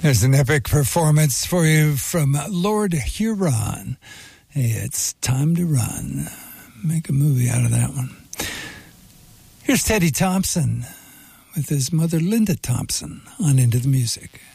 There's an epic performance for you from Lord Huron. Hey, it's time to run. Make a movie out of that one. Here's Teddy Thompson with his mother, Linda Thompson, on Into the Music.